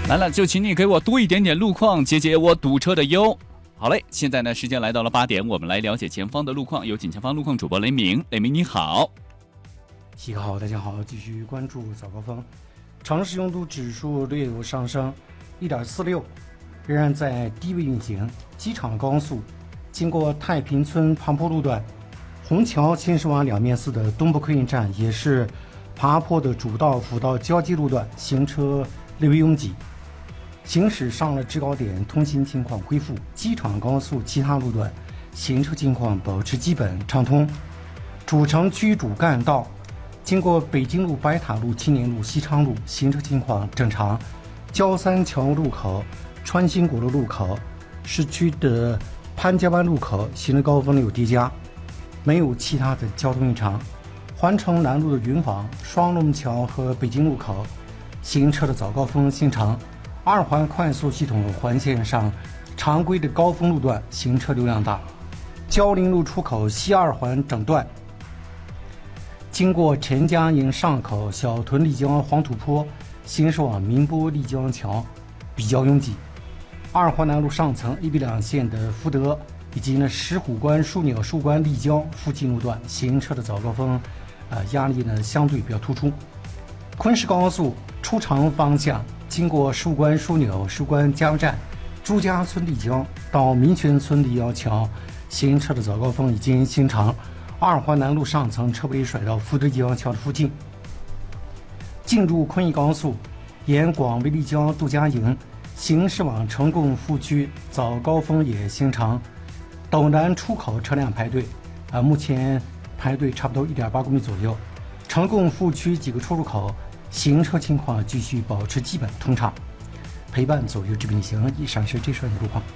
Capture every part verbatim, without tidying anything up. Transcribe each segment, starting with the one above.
来了，就请你给我多一点点路况，解解我堵车的忧。好嘞，现在呢，时间来到了八点，我们来了解前方的路况。有请前方路况主播雷鸣，雷鸣你好。 西哥好，大家好，继续关注早高峰。城市拥堵指数略有上升 一点四六， 仍然在低位运行。机场高速经过太平村爬坡路段，虹桥秦始往两面寺的东部客运站也是爬坡的主道辅道交接路段，行车略微拥挤。行驶上了制高点，通行情况恢复。机场高速其他路段行车情况保持基本畅通。主城区主干道经过北京路、白塔路、青年路、西昌路，行车情况正常。焦三桥路口、川新国路路口、市区的潘家湾路口行车高峰有叠加，没有其他的交通异常。环城南路的云坊、双龙桥和北京路口行车的早高峰新长。二环快速系统环线上常规的高峰路段行车流量大。焦陵路出口西二环整段经过陈家营上口、小屯丽江黄土坡，行驶往民波丽江桥比较拥挤。二环南路上层 A B 两线的福德以及呢石虎关、枢纽、树关、丽江附近路段行车的早高峰，呃压力呢相对比较突出。昆石高速出城方向经过树关、枢纽、树关加油站、朱家村丽江到民权村立腰桥，行车的早高峰已经新长。二环南路上层车被甩到福德立腰桥的附近。进入昆义高速沿广威丽江杜家营行驶往成贡副区，早高峰也新长。斗南出口车辆排队，啊，目前排队差不多 一点八公里左右。成贡副区几个出入口行车情况继续保持基本通畅。陪伴左右之并行，以上是这时段的路况。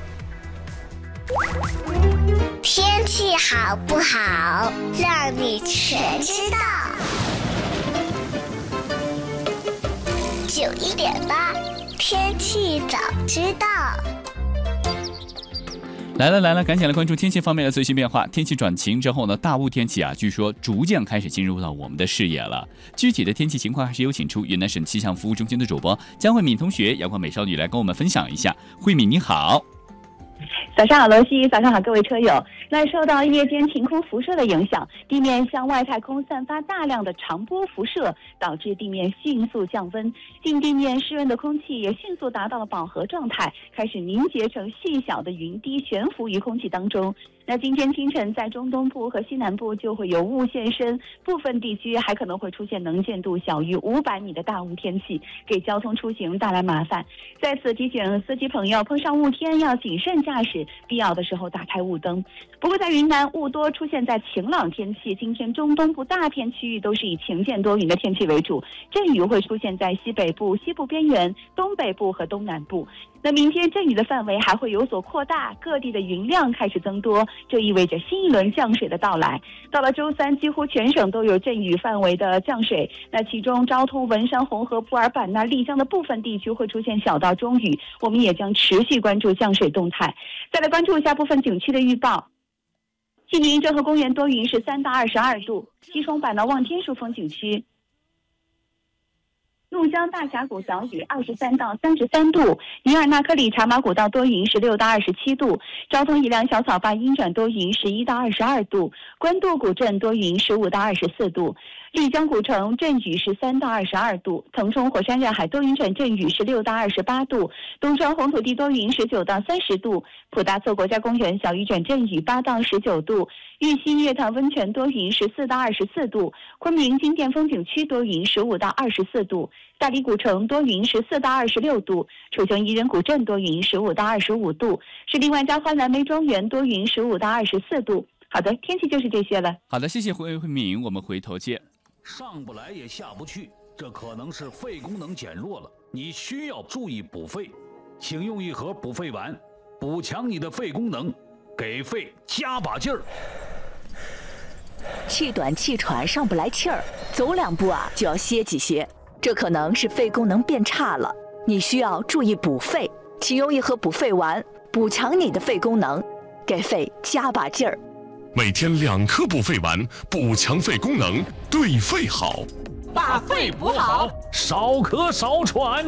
天气好不好，让你全知道。九一点八，天气早知道。 来了来了，赶紧来关注天气方面的最新变化。天气转晴之后呢，大雾天气啊，据说逐渐开始进入到我们的视野了。具体的天气情况，还是有请出云南省气象服务中心的主播江慧敏同学、阳光美少女来跟我们分享一下。慧敏你好。 早上好，罗西，早上好，各位车友。那受到夜间晴空辐射的影响，地面向外太空散发大量的长波辐射，导致地面迅速降温，近地面湿润的空气也迅速达到了饱和状态，开始凝结成细小的云滴，悬浮于空气当中。那今天清晨在中东部和西南部就会有雾现身，部分地区还可能会出现能见度小于五百米的大雾天气，给交通出行带来麻烦。在此提醒司机朋友，碰上雾天要谨慎驾驶，必要的时候打开雾灯。不过在云南雾多出现在晴朗天气，今天中东部大片区域都是以晴间多云的天气为主，阵雨会出现在西北部、西部边缘、东北部和东南部。那明天阵雨的范围还会有所扩大，各地的云量开始增多，这意味着新一轮降水的到来。到了周三，几乎全省都有阵雨范围的降水，那其中昭通、文山、红河、布尔版纳、丽江的部分地区会出现小到中雨，我们也将持续关注降水动态。再来关注一下部分景区的预报。西宁郑和公园多云，十三到二十二度；西双版纳望天树风景区。怒江大峡谷小雨，二十三到三十三度；尼尔纳克里茶马古道多云，十六到二十七度；昭通宜良小草坝阴转多云，十一到二十二度；官渡古镇多云，十五到二十四度；丽江古城阵雨，十三到二十二度；腾冲火山热海多云转阵雨，十六到二十八度；东川红土地多云，十九到三十度；普达措国家公园小雨转阵雨，八到十九度；玉溪月潭温泉多云，十四到二十四度；昆明金殿风景区多云，十五到二十四度；大理古城多云，十四到二十六度；楚雄宜人古镇多云，十五到二十五度；士林万家欢蓝莓庄园多云，十五到二十四度。好的，天气就是这些了。 好的，谢谢慧慧敏，我们回头见。 上不来也下不去，这可能是肺功能减弱了，你需要注意补肺。请用一盒补肺丸，补强你的肺功能，给肺加把劲儿。 气短气喘上不来气儿，走两步啊就要歇几歇，这可能是肺功能变差了，你需要注意补肺。请用一盒补肺丸，补强你的肺功能，给肺加把劲儿。 每天两颗补肺丸，补强肺功能，对肺好。 把肺补好，少咳少喘。